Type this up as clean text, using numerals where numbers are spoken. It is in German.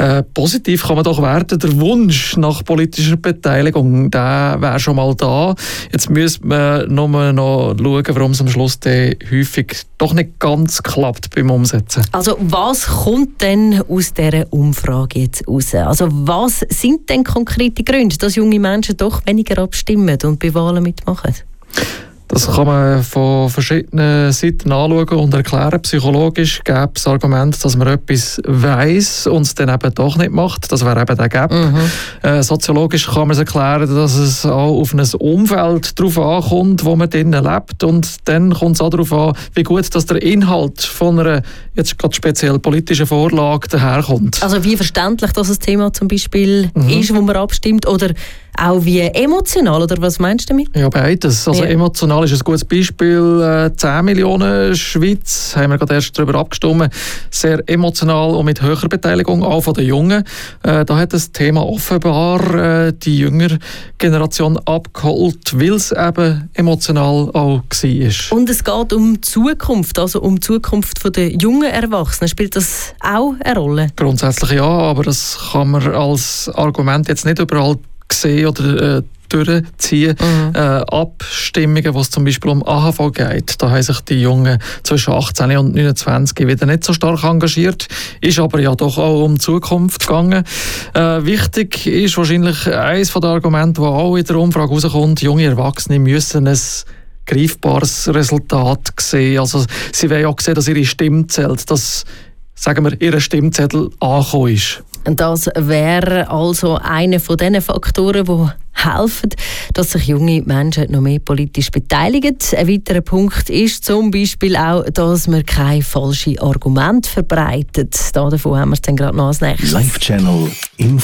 Positiv kann man doch werten, der Wunsch nach politischer Beteiligung, der wäre schon mal da. Jetzt müsste man nur noch schauen, warum es am Schluss häufig doch nicht ganz klappt beim Umsetzen. Also was kommt denn aus dieser Umfrage jetzt raus? Also was sind denn konkrete Gründe, dass junge Menschen doch weniger abstimmen und bei Wahlen mitmachen? Das kann man von verschiedenen Seiten anschauen und erklären. Psychologisch gäbe es Argument, dass man etwas weiss und es dann eben doch nicht macht. Das wäre eben der Gap. Soziologisch kann man es erklären, dass es auch auf ein Umfeld drauf ankommt, wo man drinnen lebt. Und dann kommt es auch darauf an, wie gut dass der Inhalt von einer jetzt gerade speziell politischen Vorlage daherkommt. Also wie verständlich das Thema zum Beispiel ist, wo man abstimmt, oder auch wie emotional, oder was meinst du damit? Ja, beides. Also emotional ist ein gutes Beispiel. 10 Millionen Schweiz, haben wir gerade erst darüber abgestimmt. Sehr emotional und mit höherer Beteiligung, auch von den Jungen. Da hat das Thema offenbar die jüngere Generation abgeholt, weil es eben emotional auch war. Und es geht um die Zukunft, also um die Zukunft der jungen Erwachsenen. Spielt das auch eine Rolle? Grundsätzlich ja, aber das kann man als Argument jetzt nicht überall sehen oder durchziehen. Abstimmungen, wo es zum Beispiel um AHV geht, da haben sich die Jungen zwischen 18 und 29 wieder nicht so stark engagiert. Ist aber ja doch auch um die Zukunft gegangen. Wichtig ist wahrscheinlich eines der Argumente, das auch in der Umfrage rauskommt: junge Erwachsene müssen ein greifbares Resultat sehen. Also sie wollen auch sehen, dass ihre Stimme zählt, dass, sagen wir, ihr Stimmzettel angekommen ist. Das wäre also einer von diesen Faktoren, die helfen, dass sich junge Menschen noch mehr politisch beteiligen. Ein weiterer Punkt ist zum Beispiel auch, dass man keine falschen Argumente verbreitet. Davon haben wir es dann gerade noch als nächstes. Live Channel